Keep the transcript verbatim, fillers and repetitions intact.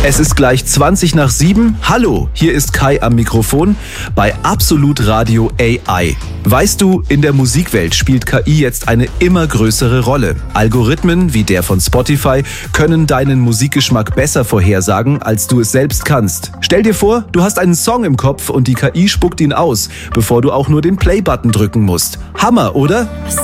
Es ist gleich zwanzig nach sieben. Hallo, hier ist Kai am Mikrofon bei Absolut Radio A I. Weißt du, in der Musikwelt spielt K I jetzt eine immer größere Rolle. Algorithmen wie der von Spotify können deinen Musikgeschmack besser vorhersagen, als du es selbst kannst. Stell dir vor, du hast einen Song im Kopf und die K I spuckt ihn aus, bevor du auch nur den Play-Button drücken musst. Hammer, oder?